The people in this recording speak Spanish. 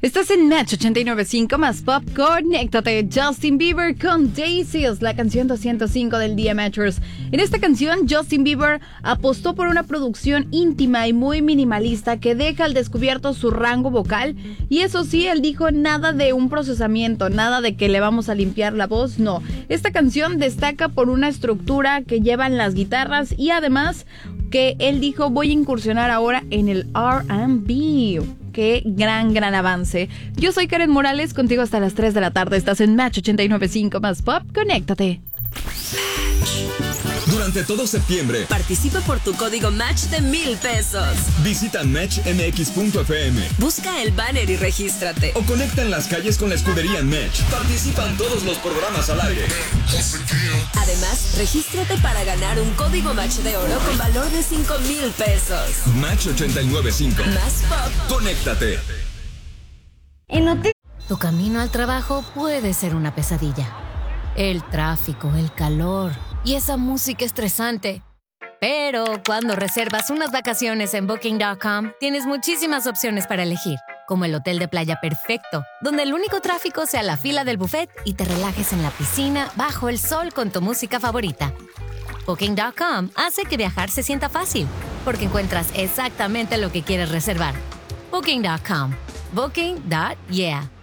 Estás en Match 89.5 más Pop. Conéctate. Justin Bieber con Daisies, la canción 205 del día, Matchers. En esta canción, Justin Bieber apostó por una producción íntima y muy minimalista que deja al descubierto su rango vocal. Y eso sí, él dijo nada de un procesamiento, nada de que le vamos a limpiar la voz, no. Esta canción destaca por una estructura que llevan las guitarras y además que él dijo, voy a incursionar ahora en el R&B. Qué gran avance. Yo soy Karen Morales, contigo hasta las 3 de la tarde. Estás en Match 89.5 más Pop. Conéctate. Durante todo septiembre, participa por tu código Match de $1,000. Visita matchmx.fm. Busca el banner y regístrate. O conecta en las calles con la escudería Match. Participan todos los programas al aire. Además, regístrate para ganar un código Match de oro con valor de $5,000. Match 89.5. Más Pop. Conéctate. Tu camino al trabajo puede ser una pesadilla. El tráfico, el calor y esa música estresante. Pero cuando reservas unas vacaciones en Booking.com, tienes muchísimas opciones para elegir, como el hotel de playa perfecto, donde el único tráfico sea la fila del buffet y te relajes en la piscina bajo el sol con tu música favorita. Booking.com hace que viajar se sienta fácil, porque encuentras exactamente lo que quieres reservar. Booking.com. Booking.yeah.